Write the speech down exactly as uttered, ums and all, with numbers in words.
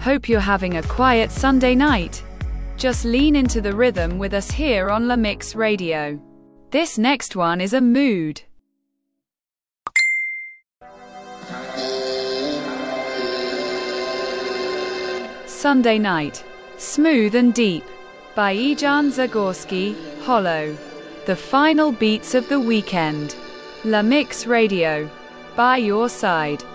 Hope you're having a quiet Sunday night. Just lean into the rhythm with us here on La Mix Radio. This next one is a mood. Sunday Night, Smooth and Deep, by Ejan Zagorski, Hollow. The final beats of the weekend. La Mix Radio, by your side.